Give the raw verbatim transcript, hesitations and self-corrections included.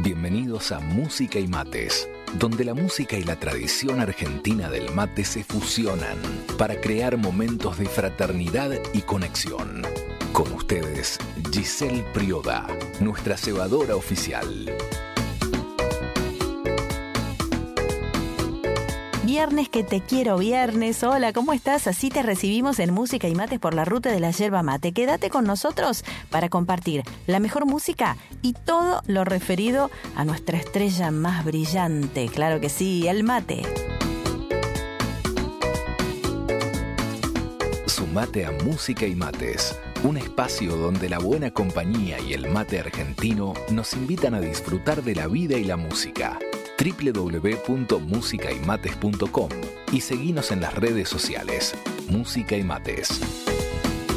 Bienvenidos a Música y Mates, donde la música y la tradición argentina del mate se fusionan para crear momentos de fraternidad y conexión. Con ustedes, Giselle Prioda, nuestra cebadora oficial. Viernes que te quiero viernes. Hola, ¿cómo estás? Así te recibimos en Música y Mates por la ruta de la yerba mate. Quédate con nosotros para compartir la mejor música y todo lo referido a nuestra estrella más brillante. Claro que sí, el mate. Sumate a Música y Mates, un espacio donde la buena compañía y el mate argentino nos invitan a disfrutar de la vida y la música. doble u doble u doble u punto música y mates punto com y seguinos en las redes sociales. Música y Mates.